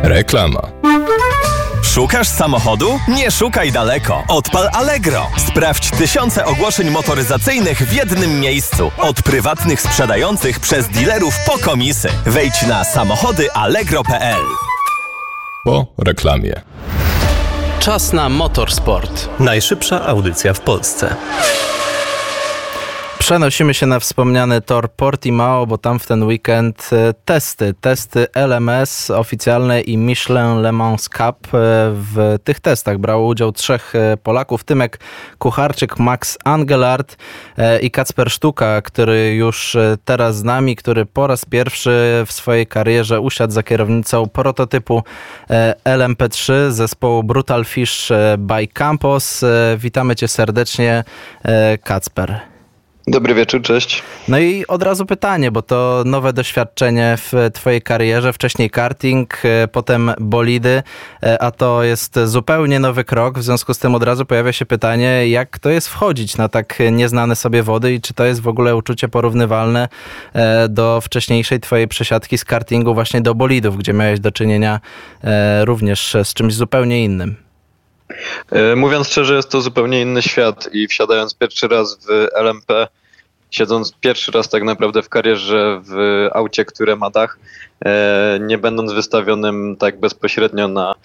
Reklama. Szukasz samochodu? Nie szukaj daleko. Odpal Allegro. Sprawdź tysiące ogłoszeń motoryzacyjnych w jednym miejscu. Od prywatnych sprzedających przez dealerów po komisy. Wejdź na samochodyallegro.pl. Po reklamie. Czas na Motorsport. Najszybsza audycja w Polsce. Przenosimy się na wspomniany tor Portimao, bo tam w ten weekend testy LMS oficjalne i Michelin Le Mans Cup. W tych testach brało udział 3 Polaków: Tymek Kucharczyk, Max Engelhardt i Kacper Sztuka, który już teraz z nami, który po raz pierwszy w swojej karierze usiadł za kierownicą prototypu LMP3 zespołu Brutal Fish by Campos. Witamy Cię serdecznie, Kacper. Dobry wieczór, cześć. No i od razu pytanie, bo to nowe doświadczenie w twojej karierze. Wcześniej karting, potem bolidy, a to jest zupełnie nowy krok. W związku z tym od razu pojawia się pytanie, jak to jest wchodzić na tak nieznane sobie wody i czy to jest w ogóle uczucie porównywalne do wcześniejszej twojej przesiadki z kartingu właśnie do bolidów, gdzie miałeś do czynienia również z czymś zupełnie innym. Mówiąc szczerze, jest to zupełnie inny świat i wsiadając pierwszy raz w LMP, siedząc pierwszy raz tak naprawdę w karierze w aucie, które ma dach, nie będąc wystawionym tak bezpośrednio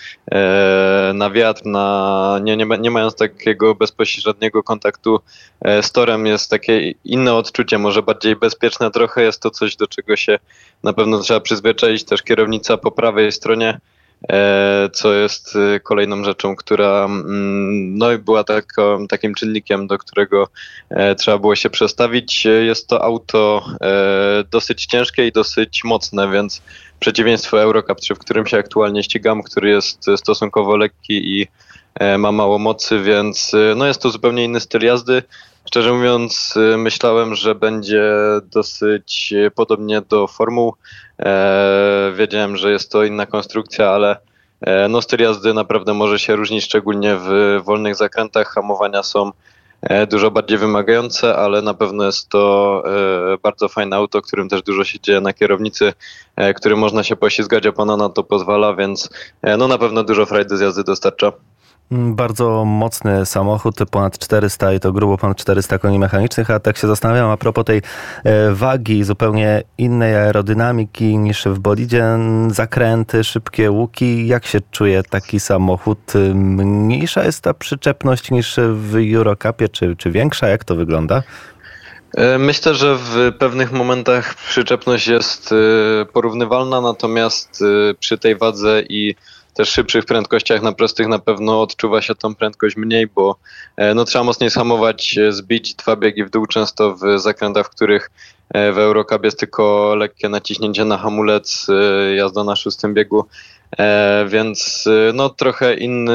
na wiatr, nie mając takiego bezpośredniego kontaktu z torem, jest takie inne odczucie, może bardziej bezpieczne trochę, jest to coś, do czego się na pewno trzeba przyzwyczaić, też kierownica po prawej stronie, co jest kolejną rzeczą, która była takim czynnikiem, do którego trzeba było się przestawić. Jest to auto dosyć ciężkie i dosyć mocne, więc przeciwieństwo Eurocup 3, w którym się aktualnie ścigam, który jest stosunkowo lekki i ma mało mocy, więc jest to zupełnie inny styl jazdy. Szczerze mówiąc, myślałem, że będzie dosyć podobnie do formuł. Wiedziałem, że jest to inna konstrukcja, ale styl jazdy naprawdę może się różnić, szczególnie w wolnych zakrętach. Hamowania są dużo bardziej wymagające, ale na pewno jest to bardzo fajne auto, którym też dużo się dzieje na kierownicy, którym można się poślizgać, opona na to pozwala, więc na pewno dużo frajdy z jazdy dostarcza. Bardzo mocny samochód, ponad 400 i to grubo ponad 400 koni mechanicznych, a tak się zastanawiam a propos tej wagi, zupełnie innej aerodynamiki niż w bolidzie, zakręty, szybkie łuki. Jak się czuje taki samochód? Mniejsza jest ta przyczepność niż w Eurocupie, czy większa? Jak to wygląda? Myślę, że w pewnych momentach przyczepność jest porównywalna, natomiast przy tej wadze i też szybszych prędkościach na prostych na pewno odczuwa się tą prędkość mniej, bo trzeba mocniej zhamować, zbić 2 biegi w dół, często w zakrętach, w których w Eurocup jest tylko lekkie naciśnięcie na hamulec, jazda na 6 biegu, więc trochę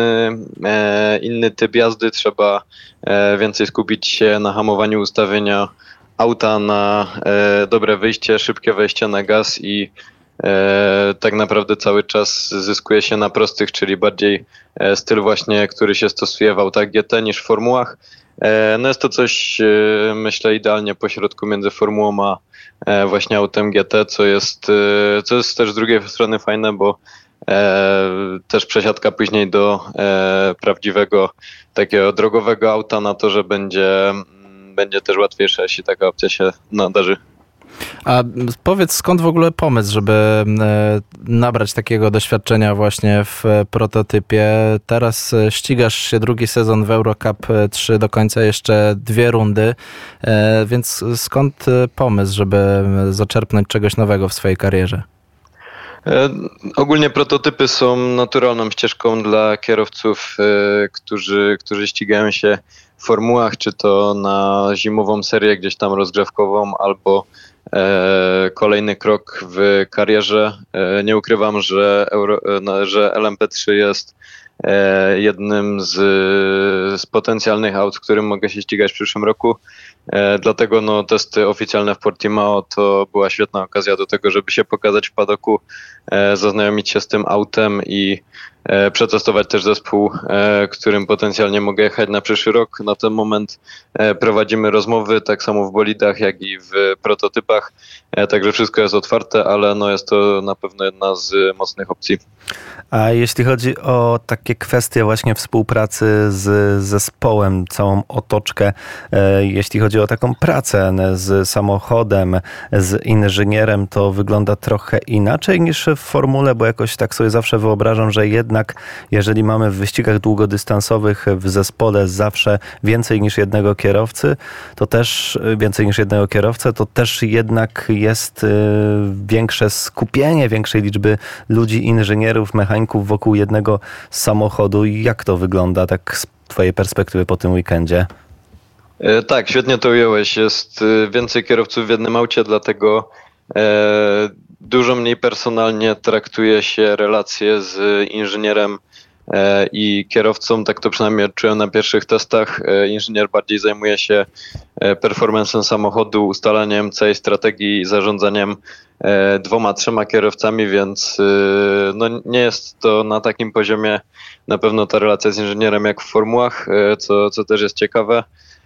inny typ jazdy, trzeba więcej skupić się na hamowaniu, ustawienia auta na dobre wyjście, szybkie wejście na gaz i tak naprawdę cały czas zyskuje się na prostych, czyli bardziej styl właśnie, który się stosuje w autach GT niż w formułach. Jest to coś, myślę, idealnie pośrodku między formułą a właśnie autem GT, co jest też z drugiej strony fajne, bo też przesiadka później do prawdziwego takiego drogowego auta na to, że będzie też łatwiejsza, jeśli taka opcja się nadarzy. A powiedz, skąd w ogóle pomysł, żeby nabrać takiego doświadczenia właśnie w prototypie? Teraz ścigasz się drugi sezon w Eurocup 3, do końca jeszcze 2 rundy, więc skąd pomysł, żeby zaczerpnąć czegoś nowego w swojej karierze? Ogólnie prototypy są naturalną ścieżką dla kierowców, którzy ścigają się w formułach, czy to na zimową serię gdzieś tam rozgrzewkową, albo kolejny krok w karierze. Nie ukrywam, że LMP3 jest jednym z potencjalnych aut, w którym mogę się ścigać w przyszłym roku. Dlatego testy oficjalne w Portimao to była świetna okazja do tego, żeby się pokazać w padoku, zaznajomić się z tym autem i przetestować też zespół, którym potencjalnie mogę jechać na przyszły rok. Na ten moment prowadzimy rozmowy, tak samo w bolidach, jak i w prototypach, także wszystko jest otwarte, ale no jest to na pewno jedna z mocnych opcji. A jeśli chodzi o takie kwestie właśnie współpracy z zespołem, całą otoczkę, jeśli chodzi o taką pracę z samochodem, z inżynierem, to wygląda trochę inaczej niż w formule, bo jakoś tak sobie zawsze wyobrażam, że jednak jeżeli mamy w wyścigach długodystansowych w zespole zawsze więcej niż jednego kierowcę, to też jednak jest większe skupienie większej liczby ludzi, inżynierów, mechaników wokół jednego samochodu. Jak to wygląda tak z twojej perspektywy po tym weekendzie? Tak, świetnie to ująłeś. Jest więcej kierowców w jednym aucie, dlatego dużo mniej personalnie traktuje się relacje z inżynierem i kierowcą. Tak to przynajmniej odczułem na pierwszych testach. Inżynier bardziej zajmuje się performancem samochodu, ustalaniem całej strategii i zarządzaniem 2-3 kierowcami, więc no, nie jest to na takim poziomie na pewno ta relacja z inżynierem jak w formułach, co też jest ciekawe.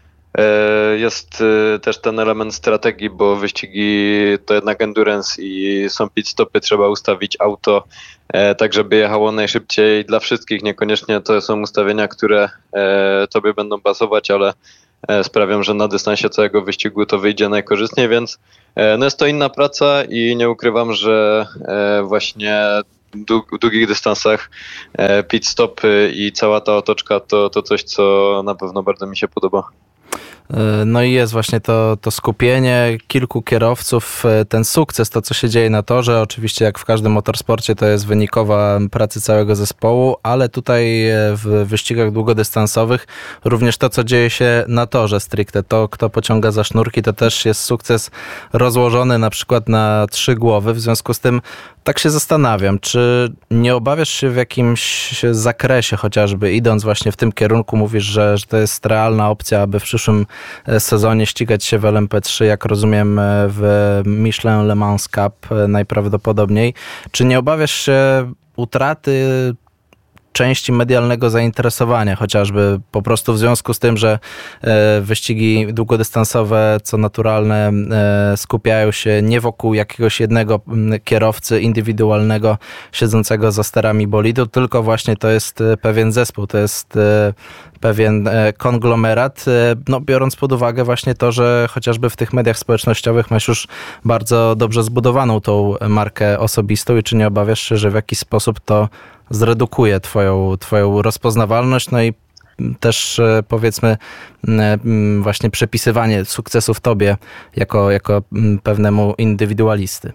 Jest też ten element strategii, bo wyścigi to jednak endurance i są pit stopy, trzeba ustawić auto tak, żeby jechało najszybciej dla wszystkich. Niekoniecznie to są ustawienia, które tobie będą pasować, ale sprawią, że na dystansie całego wyścigu to wyjdzie najkorzystniej, więc no jest to inna praca i nie ukrywam, że właśnie w długich dystansach pit stopy i cała ta otoczka to coś, co na pewno bardzo mi się podoba. No i jest właśnie to skupienie kilku kierowców, ten sukces, to co się dzieje na torze, oczywiście jak w każdym motorsporcie to jest wynikowa pracy całego zespołu, ale tutaj w wyścigach długodystansowych również to co dzieje się na torze stricte, to kto pociąga za sznurki, to też jest sukces rozłożony na przykład na 3 głowy, w związku z tym tak się zastanawiam, czy nie obawiasz się w jakimś zakresie chociażby, idąc właśnie w tym kierunku, mówisz, że to jest realna opcja, aby w przyszłym sezonie ścigać się w LMP3, jak rozumiem w Michelin Le Mans Cup najprawdopodobniej. Czy nie obawiasz się utraty części medialnego zainteresowania, chociażby po prostu w związku z tym, że wyścigi długodystansowe, co naturalne, skupiają się nie wokół jakiegoś jednego kierowcy indywidualnego siedzącego za sterami bolidu, tylko właśnie to jest pewien zespół, to jest pewien konglomerat, no biorąc pod uwagę właśnie to, że chociażby w tych mediach społecznościowych masz już bardzo dobrze zbudowaną tą markę osobistą i czy nie obawiasz się, że w jakiś sposób to zredukuje twoją rozpoznawalność, no i też powiedzmy właśnie przypisywanie sukcesów tobie jako pewnemu indywidualisty.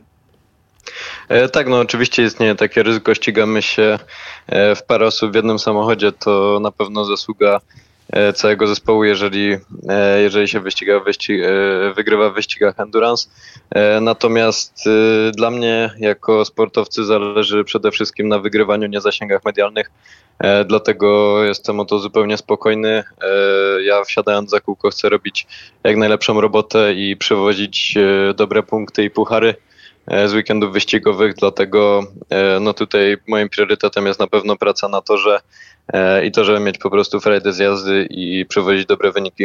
Tak, no oczywiście istnieje takie ryzyko, ścigamy się w parę osób w jednym samochodzie, to na pewno zasługa całego zespołu, jeżeli się wygrywa w wyścigach endurance. Natomiast dla mnie jako sportowcy zależy przede wszystkim na wygrywaniu, nie zasięgach medialnych. Dlatego jestem o to zupełnie spokojny. Ja wsiadając za kółko chcę robić jak najlepszą robotę i przywozić dobre punkty i puchary z weekendów wyścigowych, dlatego no tutaj moim priorytetem jest na pewno praca na torze i to, żeby mieć po prostu frajdę z jazdy i przywozić dobre wyniki.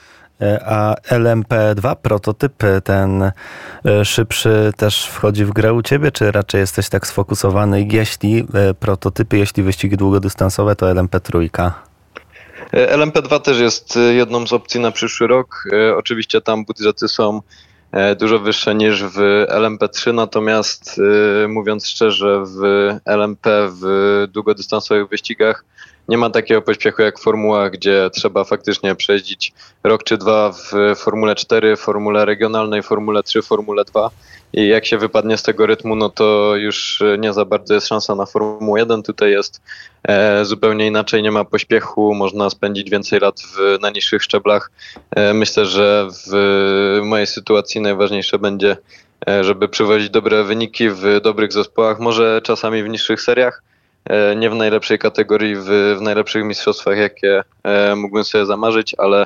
A LMP2, prototyp ten szybszy też wchodzi w grę u ciebie, czy raczej jesteś tak sfokusowany, jeśli prototypy, jeśli wyścigi długodystansowe, to LMP3? LMP2 też jest jedną z opcji na przyszły rok. Oczywiście tam budżety są dużo wyższe niż w LMP3, natomiast mówiąc szczerze, w LMP w długodystansowych wyścigach nie ma takiego pośpiechu jak w formułach, gdzie trzeba faktycznie przejeździć rok czy dwa w Formule 4, Formule regionalnej, Formule 3, Formule 2 i jak się wypadnie z tego rytmu, no to już nie za bardzo jest szansa na Formułę 1. Tutaj jest zupełnie inaczej, nie ma pośpiechu, można spędzić więcej lat na niższych szczeblach. Myślę, że w mojej sytuacji najważniejsze będzie, żeby przywozić dobre wyniki w dobrych zespołach, może czasami w niższych seriach, nie w najlepszej kategorii, w najlepszych mistrzostwach, jakie mógłbym sobie zamarzyć, ale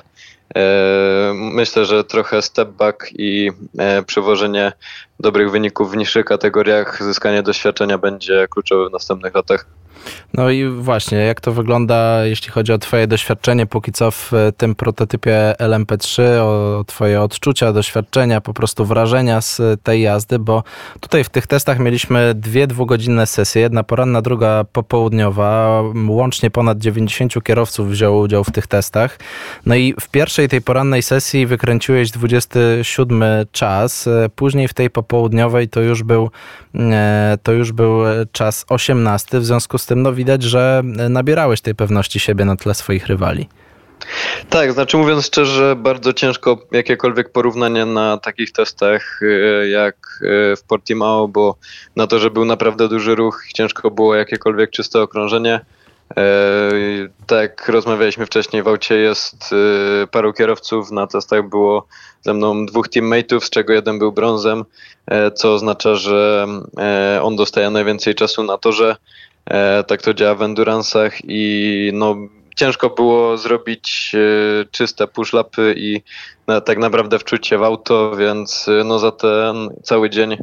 myślę, że trochę step back i przywożenie dobrych wyników w niższych kategoriach, zyskanie doświadczenia będzie kluczowe w następnych latach. No i właśnie, jak to wygląda, jeśli chodzi o twoje doświadczenie póki co w tym prototypie LMP3, o twoje odczucia, doświadczenia, po prostu wrażenia z tej jazdy, bo tutaj w tych testach mieliśmy 2 dwugodzinne sesje, jedna poranna, druga popołudniowa, łącznie ponad 90 kierowców wzięło udział w tych testach. No i w pierwszej tej porannej sesji wykręciłeś 27 czas, później w tej popołudniowej to już był czas 18, w związku z tym no widać, że nabierałeś tej pewności siebie na tle swoich rywali. Tak, znaczy mówiąc szczerze, bardzo ciężko jakiekolwiek porównanie na takich testach jak w Portimao, bo na to, że był naprawdę duży ruch, ciężko było jakiekolwiek czyste okrążenie. Tak jak rozmawialiśmy wcześniej, w aucie jest paru kierowców, na testach było ze mną 2 teammateów, z czego jeden był brązem, co oznacza, że on dostaje najwięcej czasu na torze. Tak to działa w endurance'ach i no, ciężko było zrobić czyste push-lapy i tak naprawdę wczuć się w auto, więc no, za ten cały dzień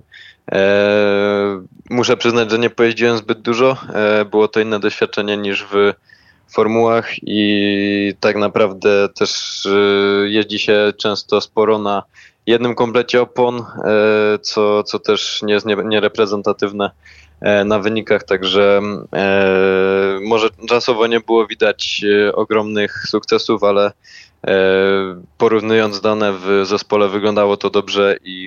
muszę przyznać, że nie pojeździłem zbyt dużo. Było to inne doświadczenie niż w formułach i tak naprawdę też jeździ się często sporo na jednym komplecie opon, co też nie jest niereprezentatywne na wynikach, także może czasowo nie było widać ogromnych sukcesów, ale porównując dane w zespole wyglądało to dobrze i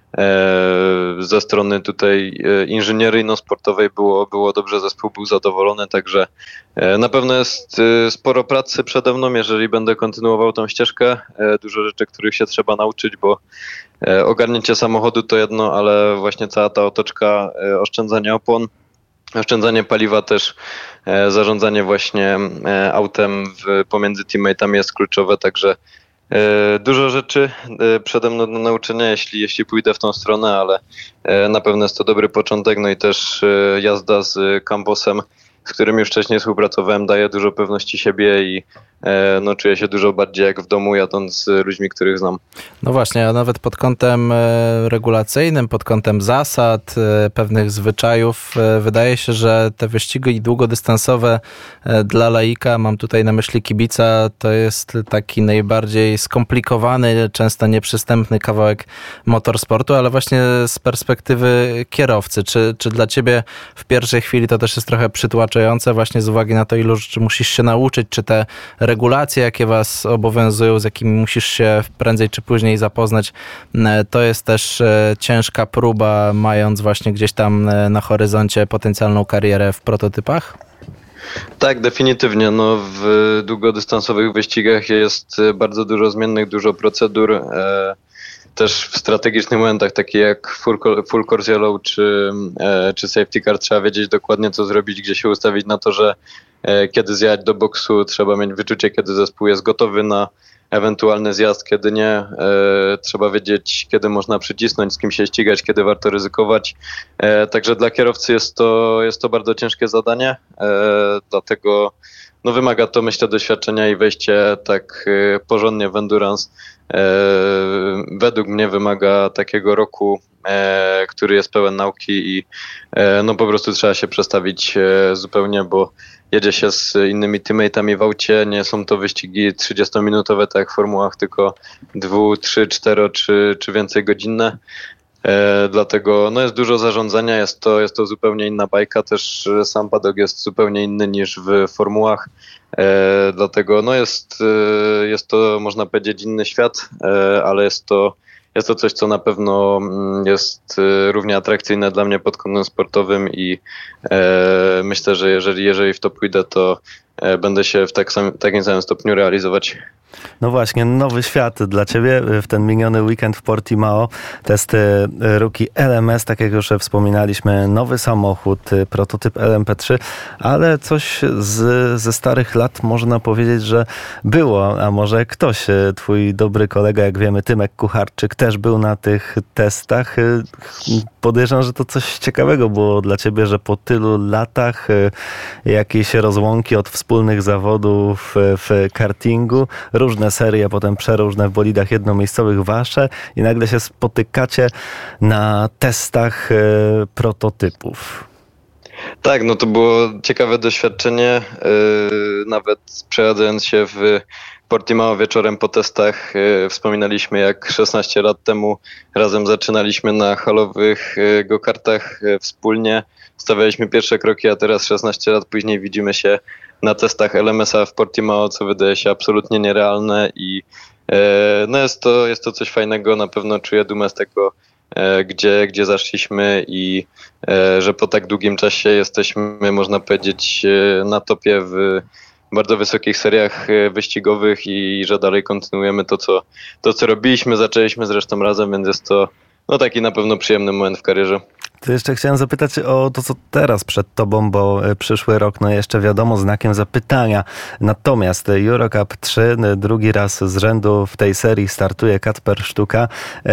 ze strony tutaj inżynieryjno-sportowej było dobrze, zespół był zadowolony, także na pewno jest sporo pracy przede mną, jeżeli będę kontynuował tą ścieżkę. Dużo rzeczy, których się trzeba nauczyć, bo ogarnięcie samochodu to jedno, ale właśnie cała ta otoczka, oszczędzanie opon, oszczędzanie paliwa też, zarządzanie właśnie autem pomiędzy teammate'ami jest kluczowe, także dużo rzeczy przede mną do nauczenia, jeśli pójdę w tą stronę, ale na pewno jest to dobry początek, no i też jazda z Camposem, z którym już wcześniej współpracowałem, daje dużo pewności siebie i no, czuję się dużo bardziej jak w domu, jadąc z ludźmi, których znam. No właśnie, a nawet pod kątem regulacyjnym, pod kątem zasad, pewnych zwyczajów, wydaje się, że te wyścigi długodystansowe dla laika, mam tutaj na myśli kibica, to jest taki najbardziej skomplikowany, często nieprzystępny kawałek motorsportu, ale właśnie z perspektywy kierowcy, czy dla ciebie w pierwszej chwili to też jest trochę przytłaczające właśnie z uwagi na to, ilu rzeczy musisz się nauczyć, czy te regulacje, jakie was obowiązują, z jakimi musisz się prędzej czy później zapoznać, to jest też ciężka próba, mając właśnie gdzieś tam na horyzoncie potencjalną karierę w prototypach? Tak, definitywnie. No, w długodystansowych wyścigach jest bardzo dużo zmiennych, dużo procedur. Też w strategicznych momentach, takie jak full course yellow czy safety car, trzeba wiedzieć dokładnie, co zrobić, gdzie się ustawić na to, że kiedy zjechać do boksu, trzeba mieć wyczucie, kiedy zespół jest gotowy na ewentualny zjazd, kiedy nie. Trzeba wiedzieć, kiedy można przycisnąć, z kim się ścigać, kiedy warto ryzykować. Także dla kierowcy jest to bardzo ciężkie zadanie, dlatego no, wymaga to, myślę, doświadczenia i wejście tak porządnie w endurance. Według mnie wymaga takiego roku, który jest pełen nauki i no po prostu trzeba się przestawić zupełnie, bo jedzie się z innymi teammate'ami w aucie, nie są to wyścigi 30-minutowe tak jak w formułach, tylko 2, 3, 4 czy więcej godzinne. Dlatego no jest dużo zarządzania, jest to zupełnie inna bajka, też sam paddock jest zupełnie inny niż w formułach, dlatego no jest to, można powiedzieć, inny świat, ale jest to coś, co na pewno jest równie atrakcyjne dla mnie pod kątem sportowym i myślę, że jeżeli w to pójdę, to będę się w takim samym stopniu realizować. No właśnie, nowy świat dla ciebie w ten miniony weekend w Portimao. Testy Rookie LMS, tak jak już wspominaliśmy, nowy samochód, prototyp LMP3, ale coś ze starych lat można powiedzieć, że było, a może ktoś, twój dobry kolega, jak wiemy, Tymek Kucharczyk, też był na tych testach. Podejrzewam, że to coś ciekawego było dla ciebie, że po tylu latach jakieś rozłąki od wspólnych zawodów w kartingu, różne serie, potem przeróżne w bolidach jednomiejscowych wasze i nagle się spotykacie na testach prototypów. Tak, no to było ciekawe doświadczenie. Nawet przechadzając się w Portimao wieczorem po testach, wspominaliśmy, jak 16 lat temu razem zaczynaliśmy na halowych go-kartach wspólnie. Stawialiśmy pierwsze kroki, a teraz 16 lat później widzimy się na testach LMS-a w Portimao, co wydaje się absolutnie nierealne i no jest to coś fajnego. Na pewno czuję dumę z tego, gdzie zaszliśmy i że po tak długim czasie jesteśmy, można powiedzieć, na topie w bardzo wysokich seriach wyścigowych i że dalej kontynuujemy to, co robiliśmy, zaczęliśmy zresztą razem, więc jest to taki na pewno przyjemny moment w karierze. To jeszcze chciałem zapytać o to, co teraz przed tobą, bo przyszły rok, jeszcze wiadomo, znakiem zapytania. Natomiast Eurocup 3, drugi raz z rzędu w tej serii startuje Kacper Sztuka.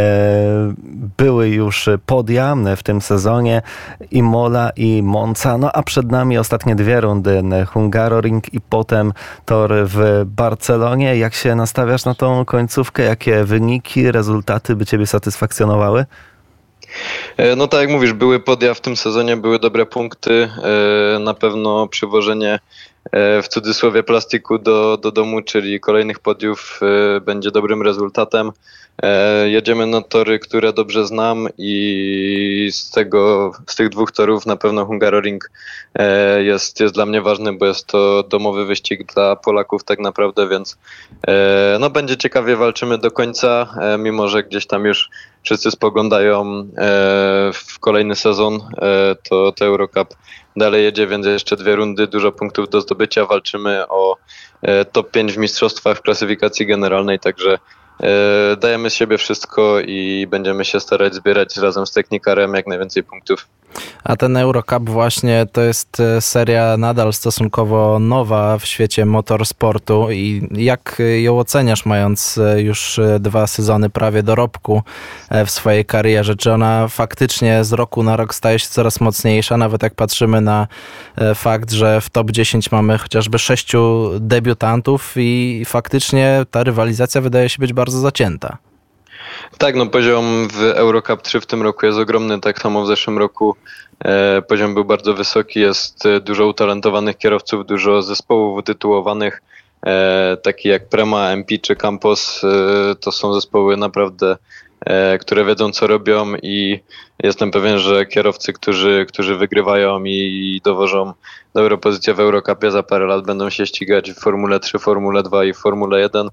Były już podia w tym sezonie, Imola i Monza, a przed nami ostatnie 2 rundy, Hungaroring i potem tor w Barcelonie. Jak się nastawiasz na tą końcówkę? Jakie wyniki, rezultaty by ciebie satysfakcjonowały? No tak jak mówisz, były podia w tym sezonie, były dobre punkty, na pewno przywożenie w cudzysłowie plastiku do domu, czyli kolejnych podiów będzie dobrym rezultatem. Jedziemy na tory, które dobrze znam i z tych 2 torów na pewno Hungaroring jest dla mnie ważny, bo jest to domowy wyścig dla Polaków tak naprawdę, więc będzie ciekawie, walczymy do końca, mimo że gdzieś tam już wszyscy spoglądają w kolejny sezon, to Eurocup dalej jedzie, więc jeszcze 2 rundy, dużo punktów do zdobycia, walczymy o top 5 w mistrzostwach w klasyfikacji generalnej, także dajemy z siebie wszystko i będziemy się starać zbierać razem z Technikarem jak najwięcej punktów. A ten Eurocup właśnie to jest seria nadal stosunkowo nowa w świecie motorsportu i jak ją oceniasz, mając już 2 sezony prawie dorobku w swojej karierze? Czy ona faktycznie z roku na rok staje się coraz mocniejsza, nawet jak patrzymy na fakt, że w top 10 mamy chociażby 6 debiutantów i faktycznie ta rywalizacja wydaje się być bardzo zacięta? Tak, poziom w Eurocup 3 w tym roku jest ogromny, tak samo w zeszłym roku poziom był bardzo wysoki, jest dużo utalentowanych kierowców, dużo zespołów utytułowanych, takie jak Prema, MP czy Campos, to są zespoły naprawdę, które wiedzą co robią i jestem pewien, że kierowcy, którzy wygrywają i dowożą dobre pozycje w Eurocupie, za parę lat będą się ścigać w Formule 3, Formule 2 i Formule 1,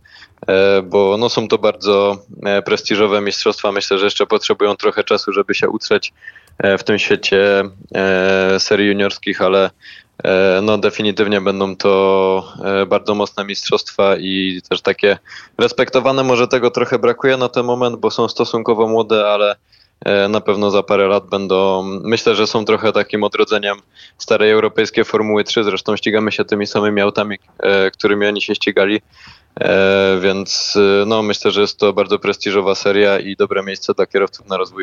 bo są to bardzo prestiżowe mistrzostwa. Myślę, że jeszcze potrzebują trochę czasu, żeby się utrzeć w tym świecie serii juniorskich, ale definitywnie będą to bardzo mocne mistrzostwa i też takie respektowane. Może tego trochę brakuje na ten moment, bo są stosunkowo młode, ale na pewno za parę lat będą, myślę, że są trochę takim odrodzeniem starej europejskiej Formuły 3, zresztą ścigamy się tymi samymi autami, którymi oni się ścigali, więc myślę, że jest to bardzo prestiżowa seria i dobre miejsce dla kierowców na rozwój.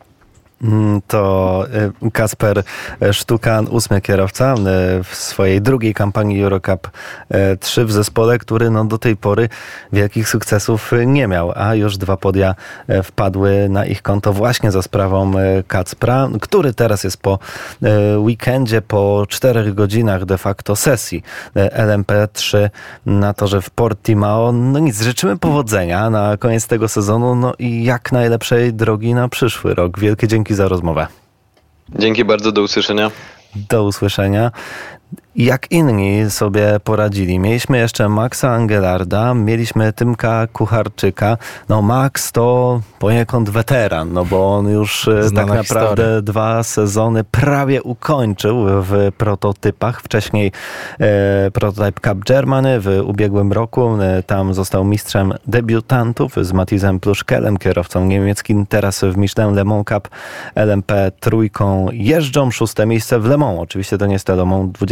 To Kacper Sztuka, 8. kierowca w swojej drugiej kampanii Eurocup 3 w zespole, który do tej pory wielkich sukcesów nie miał, a już 2 podia wpadły na ich konto właśnie za sprawą Kacpra, który teraz jest po weekendzie, po 4 godzinach de facto sesji LMP3 na torze w Portimao. Nic, życzymy powodzenia na koniec tego sezonu, i jak najlepszej drogi na przyszły rok. Wielkie dzięki za rozmowę. Dzięki bardzo, do usłyszenia. Do usłyszenia. Jak inni sobie poradzili? Mieliśmy jeszcze Maxa Engelarda, mieliśmy Tymka Kucharczyka. Max to poniekąd weteran, bo on już tak naprawdę historia. 2 sezony prawie ukończył w prototypach. Wcześniej Prototype Cup Germany w ubiegłym roku. Tam został mistrzem debiutantów z Matizem Pluszkelem, kierowcą niemieckim. Teraz w Michelin Le Mans Cup LMP3 jeżdżą. 6. miejsce w Le Mans. Oczywiście to nie jest Le Mans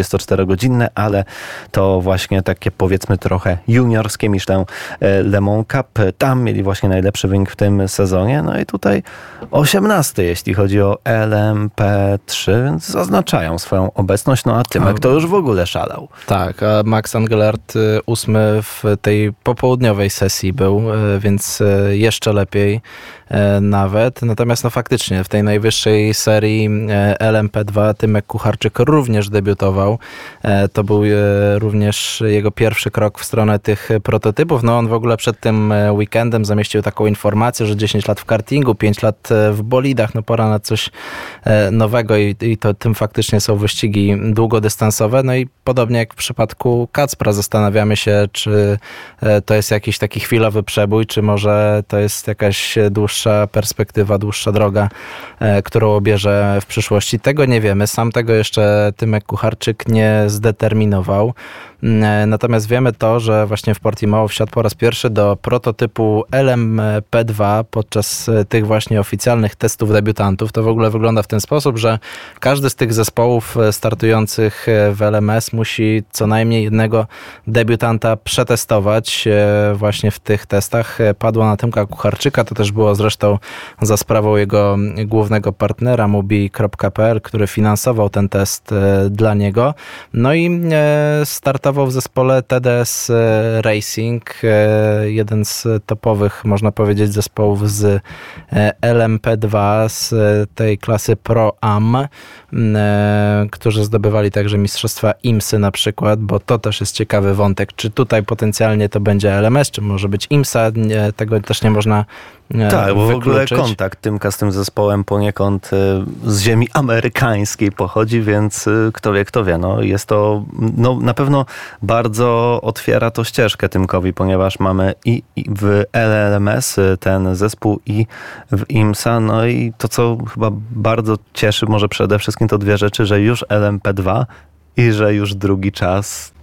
24-godzinne, ale to właśnie takie powiedzmy trochę juniorskie Michelin Le Mans Cup. Tam mieli właśnie najlepszy wynik w tym sezonie. No i tutaj 18, jeśli chodzi o LMP3, więc zaznaczają swoją obecność. No a Tymek to już w ogóle szalał. Tak, a Max Engelert 8 w tej popołudniowej sesji był, więc jeszcze lepiej nawet. Natomiast no faktycznie w tej najwyższej serii LMP2 Tymek Kucharczyk również debiutował. To był również jego pierwszy krok w stronę tych prototypów. No on w ogóle przed tym weekendem zamieścił taką informację, że 10 lat w kartingu, 5 lat w bolidach, no pora na coś nowego i to tym faktycznie są wyścigi długodystansowe. No i podobnie jak w przypadku Kacpra zastanawiamy się, czy to jest jakiś taki chwilowy przebój, czy może to jest jakaś dłuższa perspektywa, dłuższa droga, którą obierze w przyszłości. Tego nie wiemy. Sam tego jeszcze Tymek Kucharczyk nie zdeterminował. Natomiast wiemy to, że właśnie w Portimao wsiadł po raz pierwszy do prototypu LMP2 podczas tych właśnie oficjalnych testów debiutantów. To w ogóle wygląda w ten sposób, że każdy z tych zespołów startujących w LMS musi co najmniej jednego debiutanta przetestować właśnie w tych testach. Padło na Tymka Kucharczyka, to też było zresztą za sprawą jego głównego partnera Mubi.pl, który finansował ten test dla niego. No i startował w zespole TDS Racing, jeden z topowych, można powiedzieć, zespołów z LMP2, z tej klasy Pro-Am, którzy zdobywali także mistrzostwa IMSY na przykład, bo to też jest ciekawy wątek, czy tutaj potencjalnie to będzie LMS, czy może być IMSA, tego też nie można tak, bo wykluczyć. W ogóle kontakt Tymka z tym zespołem poniekąd z ziemi amerykańskiej pochodzi, więc kto wie, no jest to na pewno bardzo otwiera to ścieżkę Tymkowi, ponieważ mamy i w LMS ten zespół i w IMSA, no i to, co chyba bardzo cieszy może przede wszystkim, to dwie rzeczy, że już LMP2 i że już drugi czas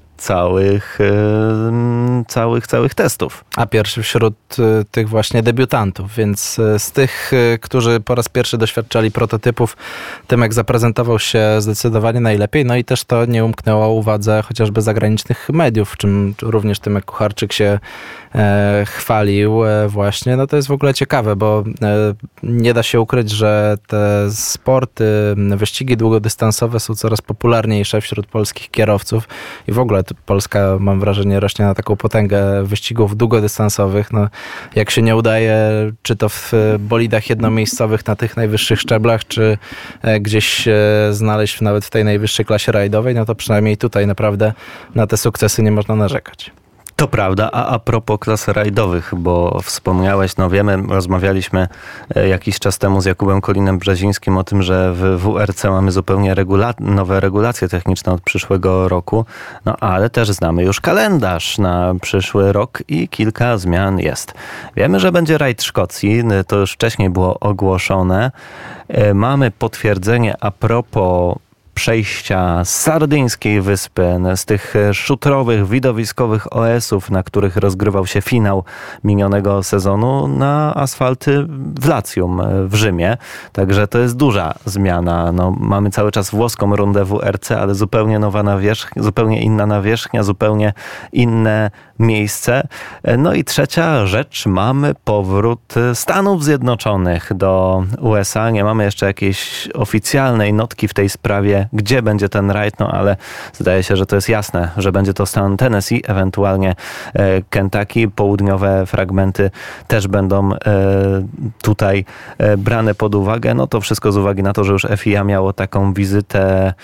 całych testów. A pierwszy wśród tych właśnie debiutantów, więc z tych, którzy po raz pierwszy doświadczali prototypów, Tymek zaprezentował się zdecydowanie najlepiej, no i też to nie umknęło uwadze chociażby zagranicznych mediów, czym również Tymek Kucharczyk się chwalił właśnie. No to jest w ogóle ciekawe, bo nie da się ukryć, że te sporty, wyścigi długodystansowe są coraz popularniejsze wśród polskich kierowców i w ogóle Polska, mam wrażenie, rośnie na taką potęgę wyścigów długodystansowych. No, jak się nie udaje, czy to w bolidach jednomiejscowych na tych najwyższych szczeblach, czy gdzieś znaleźć nawet w tej najwyższej klasie rajdowej, no to przynajmniej tutaj naprawdę na te sukcesy nie można narzekać. To prawda, a propos klas rajdowych, bo wspomniałeś, no wiemy, rozmawialiśmy jakiś czas temu z Jakubem Kolinem Brzezińskim o tym, że w WRC mamy zupełnie nowe regulacje techniczne od przyszłego roku, no ale też znamy już kalendarz na przyszły rok i kilka zmian jest. Wiemy, że będzie rajd Szkocji, to już wcześniej było ogłoszone. Mamy potwierdzenie a propos przejścia z Sardyńskiej Wyspy, z tych szutrowych, widowiskowych OS-ów, na których rozgrywał się finał minionego sezonu, na asfalty w Latium w Rzymie. Także to jest duża zmiana. No, mamy cały czas włoską rundę WRC, ale zupełnie nowa nawierzchnia, zupełnie inna nawierzchnia, zupełnie inne miejsce. No i trzecia rzecz, mamy powrót Stanów Zjednoczonych do USA. Nie mamy jeszcze jakiejś oficjalnej notki w tej sprawie, gdzie będzie ten rajd, no ale zdaje się, że to jest jasne, że będzie to stan Tennessee, ewentualnie Kentucky. Południowe fragmenty też będą tutaj brane pod uwagę. No to wszystko z uwagi na to, że już FIA miało taką wizytę,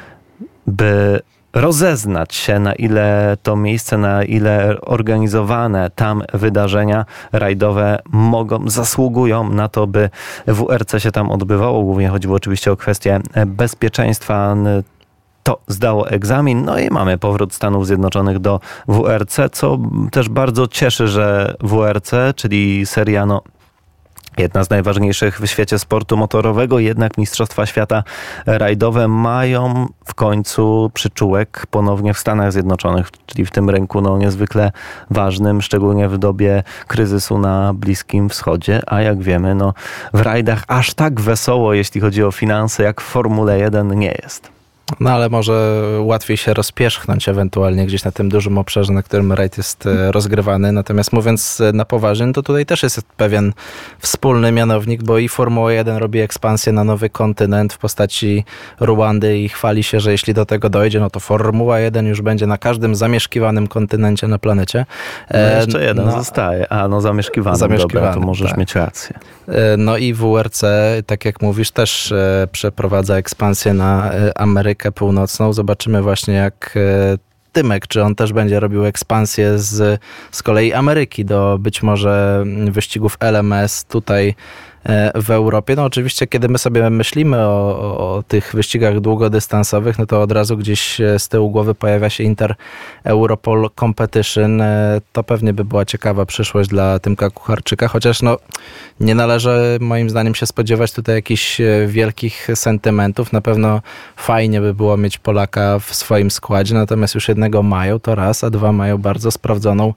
by rozeznać się, na ile to miejsce, na ile organizowane tam wydarzenia rajdowe zasługują na to, by WRC się tam odbywało. Głównie chodziło oczywiście o kwestię bezpieczeństwa. To zdało egzamin, no i mamy powrót Stanów Zjednoczonych do WRC, co też bardzo cieszy, że WRC, czyli seria jedna z najważniejszych w świecie sportu motorowego, jednak Mistrzostwa Świata rajdowe mają w końcu przyczółek ponownie w Stanach Zjednoczonych, czyli w tym rynku niezwykle ważnym, szczególnie w dobie kryzysu na Bliskim Wschodzie, a jak wiemy, w rajdach aż tak wesoło, jeśli chodzi o finanse, jak w Formule 1 nie jest. No ale może łatwiej się rozpierzchnąć ewentualnie gdzieś na tym dużym obszarze, na którym rajd jest rozgrywany. Natomiast mówiąc na poważnie, to tutaj też jest pewien wspólny mianownik, bo i Formuła 1 robi ekspansję na nowy kontynent w postaci Ruandy i chwali się, że jeśli do tego dojdzie, no to Formuła 1 już będzie na każdym zamieszkiwanym kontynencie na planecie. No jeszcze jeden zostaje. Zamieszkiwany. Dobra, to możesz mieć rację. No i WRC, tak jak mówisz, też przeprowadza ekspansję na Amerykę Północną. Zobaczymy właśnie jak Tymek, czy on też będzie robił ekspansję z kolei Ameryki do być może wyścigów LMS tutaj w Europie. No oczywiście, kiedy my sobie myślimy o tych wyścigach długodystansowych, no to od razu gdzieś z tyłu głowy pojawia się Inter-Europol Competition. To pewnie by była ciekawa przyszłość dla Tymka Kucharczyka, chociaż no nie należy moim zdaniem się spodziewać tutaj jakichś wielkich sentymentów. Na pewno fajnie by było mieć Polaka w swoim składzie, natomiast już jednego mają, to raz, a dwa mają bardzo sprawdzoną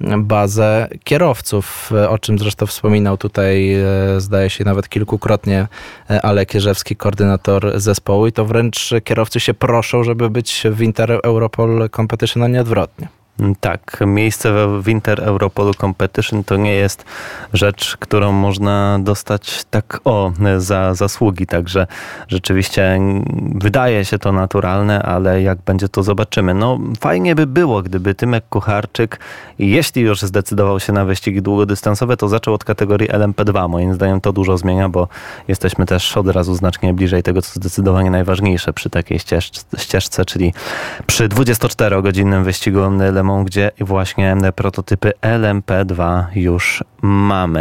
bazę kierowców, o czym zresztą wspominał tutaj, zdaje się nawet kilkukrotnie, Alek Jerzewski, koordynator zespołu, i to wręcz kierowcy się proszą, żeby być w Inter-Europol Competition, a nie odwrotnie. Tak, miejsce w Inter-Europolu Competition to nie jest rzecz, którą można dostać tak za zasługi, także rzeczywiście wydaje się to naturalne, ale jak będzie, to zobaczymy. No fajnie by było, gdyby Tymek Kucharczyk, jeśli już zdecydował się na wyścigi długodystansowe, to zaczął od kategorii LMP2. Moim zdaniem to dużo zmienia, bo jesteśmy też od razu znacznie bliżej tego, co zdecydowanie najważniejsze przy takiej ścieżce, czyli przy 24-godzinnym wyścigu Le Mans, gdzie właśnie prototypy LMP2 już mamy.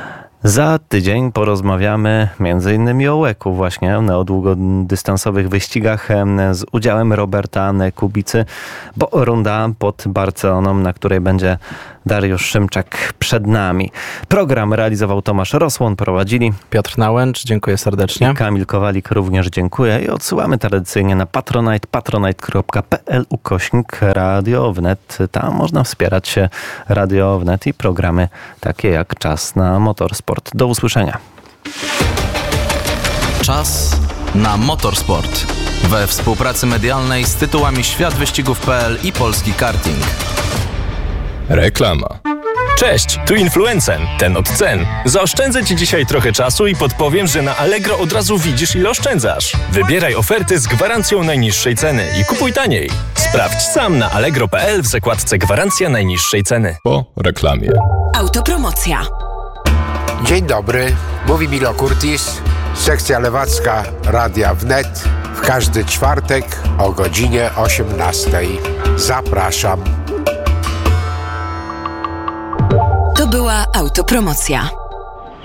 Za tydzień porozmawiamy m.in. o łeku właśnie, o długodystansowych wyścigach z udziałem Roberta Kubicy, bo runda pod Barceloną, na której będzie Dariusz Szymczak przed nami. Program realizował Tomasz Rosłon, prowadzili Piotr Nałęcz, dziękuję serdecznie. Kamil Kowalik również dziękuję i odsyłamy tradycyjnie na patronite.pl/Radio Wnet. Tam można wspierać się Radio Wnet i programy takie jak Czas na Motorsport. Do usłyszenia. Czas na Motorsport we współpracy medialnej z tytułami Świat Wyścigów.pl i Polski Karting. Reklama. Cześć, tu Influencen, ten od cen. Zaoszczędzę Ci dzisiaj trochę czasu i podpowiem, że na Allegro od razu widzisz, ile oszczędzasz. Wybieraj oferty z gwarancją najniższej ceny i kupuj taniej. Sprawdź sam na allegro.pl w zakładce Gwarancja najniższej ceny. Po reklamie. Autopromocja. Dzień dobry, mówi Milo Curtis, sekcja lewacka Radia Wnet. W każdy czwartek o godzinie 18. Zapraszam. To była autopromocja.